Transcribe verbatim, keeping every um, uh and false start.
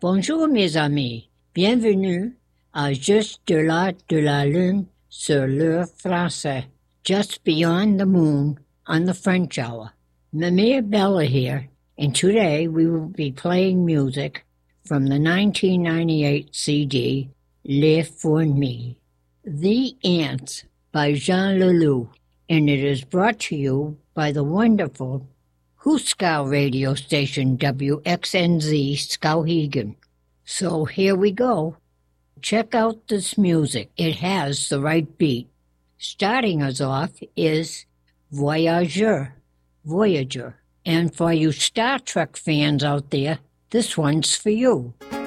Bonjour mes amis, bienvenue à Juste de la de la Lune sur l'heure français, Just Beyond the Moon on the French hour. Mimir Bella here, and today we will be playing music from the nineteen ninety-eight C D, Les Fourmis, The Ants by Jean Leloup, and it is brought to you by the wonderful Huskow radio station W X N Z Skowhegan. So here we go. Check out this music. It has the right beat. Starting us off is Voyageur, Voyager. And for you Star Trek fans out there, this one's for you.